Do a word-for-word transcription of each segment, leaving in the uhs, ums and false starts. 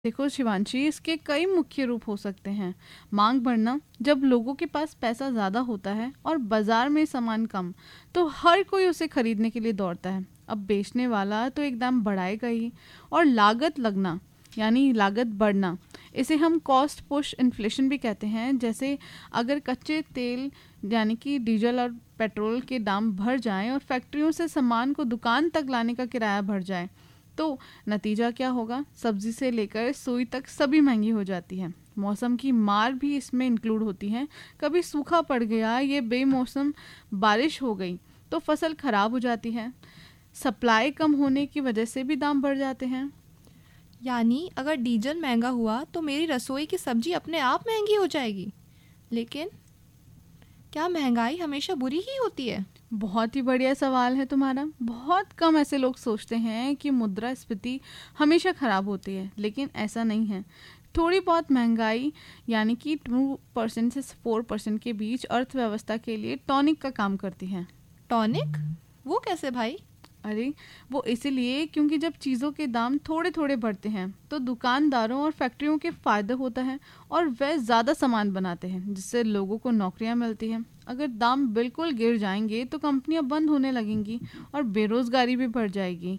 देखो शिवांशी, इसके कई मुख्य रूप हो सकते हैं। मांग बढ़ना, जब लोगों के पास पैसा ज़्यादा होता है और बाजार में सामान कम, तो हर कोई उसे खरीदने के लिए दौड़ता है। अब बेचने वाला तो एक दाम बढ़ाएगा ही। और लागत लगना, यानी लागत बढ़ना, इसे हम कॉस्ट पुश इन्फ्लेशन भी कहते हैं। जैसे अगर कच्चे तेल यानी कि डीजल और पेट्रोल के दाम बढ़ जाएं और फैक्ट्रियों से सामान को दुकान तक लाने का किराया बढ़ जाए, तो नतीजा क्या होगा? सब्जी से लेकर सुई तक सभी महंगी हो जाती है। मौसम की मार भी इसमें इंक्लूड होती है। कभी सूखा पड़ गया, ये बेमौसम बारिश हो गई तो फसल खराब हो जाती है। सप्लाई कम होने की वजह से भी दाम बढ़ जाते हैं। यानी अगर डीजल महंगा हुआ तो मेरी रसोई की सब्जी अपने आप महंगी हो जाएगी। लेकिन क्या महंगाई हमेशा बुरी ही होती है? बहुत ही बढ़िया सवाल है तुम्हारा। बहुत कम ऐसे लोग सोचते हैं कि मुद्रास्फीति हमेशा खराब होती है, लेकिन ऐसा नहीं है। थोड़ी बहुत महंगाई, यानी कि टू परसेंट से फोर परसेंट के बीच, अर्थव्यवस्था के लिए टॉनिक का काम करती है। टॉनिक? वो कैसे भाई? अरे, वो इसीलिए क्योंकि जब चीज़ों के दाम थोड़े थोड़े बढ़ते हैं तो दुकानदारों और फैक्ट्रियों के फ़ायदा होता है और वे ज़्यादा सामान बनाते हैं, जिससे लोगों को नौकरियां मिलती हैं। अगर दाम बिल्कुल गिर जाएंगे तो कंपनियां बंद होने लगेंगी और बेरोज़गारी भी बढ़ जाएगी।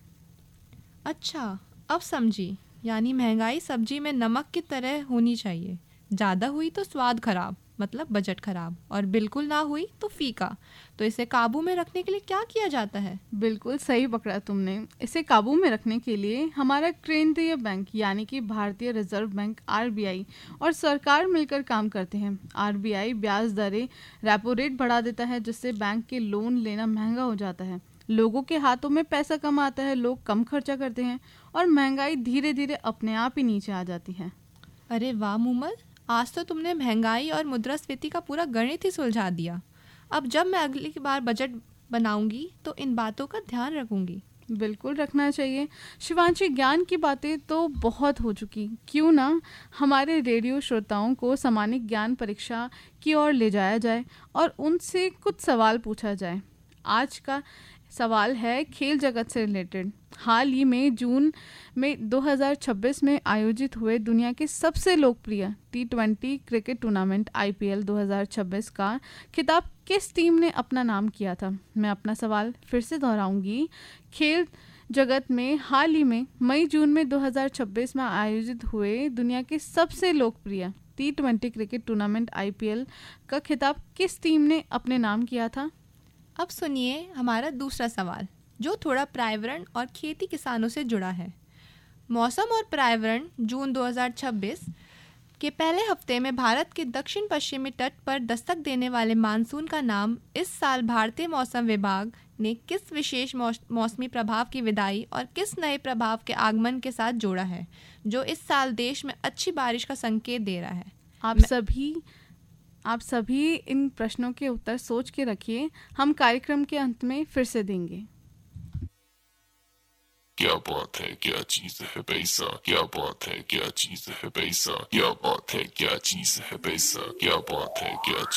अच्छा, अब समझी। यानी महंगाई सब्जी में नमक की तरह होनी चाहिए। ज़्यादा हुई तो स्वाद खराब, मतलब बजट खराब, और बिल्कुल ना हुई तो फीका। तो इसे काबू में रखने के लिए क्या किया जाता है? बिल्कुल सही पकड़ा तुमने। इसे काबू में रखने के लिए हमारा केंद्रीय बैंक यानी कि भारतीय reserve bank R B I और सरकार मिलकर काम करते हैं। आर बी आई ब्याज दरें, रेपो रेट बढ़ा देता है, जिससे बैंक के लोन लेना महंगा हो जाता है। लोगों के हाथों में पैसा कम आता है, लोग कम खर्चा करते हैं और महंगाई धीरे धीरे अपने आप ही नीचे आ जाती है। अरे वाह मूमल, आज तो तुमने महंगाई और मुद्रास्फीति का पूरा गणित ही सुलझा दिया। अब जब मैं अगली बार बजट बनाऊंगी तो इन बातों का ध्यान रखूंगी। बिल्कुल रखना चाहिए। शिवांशी, ज्ञान की बातें तो बहुत हो चुकी, क्यों ना हमारे रेडियो श्रोताओं को सामान्य ज्ञान परीक्षा की ओर ले जाया जाए और उनसे कुछ सवाल पूछा जाए। आज का सवाल है खेल जगत से रिलेटेड। हाल ही में जून में दो हज़ार छब्बीस में आयोजित हुए दुनिया के सबसे लोकप्रिय T twenty cricket tournament I P L दो हज़ार छब्बीस का खिताब किस टीम ने अपना नाम किया था? मैं अपना सवाल फिर से दोहराऊंगी। खेल जगत में हाल ही में मई जून में दो हज़ार छब्बीस में आयोजित हुए दुनिया के सबसे लोकप्रिय T twenty cricket tournament I P L का खिताब किस टीम ने अपने नाम किया था? अब सुनिए हमारा दूसरा सवाल, जो थोड़ा पर्यावरण और खेती किसानों से जुड़ा है। मौसम और पर्यावरण जून दो हज़ार छब्बीस के पहले हफ्ते में भारत के दक्षिण पश्चिमी तट पर दस्तक देने वाले मानसून का नाम इस साल भारतीय मौसम विभाग ने किस विशेष मौस, मौसमी प्रभाव की विदाई और किस नए प्रभाव के आगमन के साथ जोड़ा है, जो इस साल देश में अच्छी बारिश का संकेत दे रहा है? आप सभी आप सभी इन प्रश्नों के उत्तर सोच के रखिए। हम कार्यक्रम के अंत में फिर से देंगे। क्या बात है, क्या चीज है पैसा, क्या बात है, क्या चीज है पैसा, क्या बात है, क्या चीज है पैसा, क्या बात है, क्या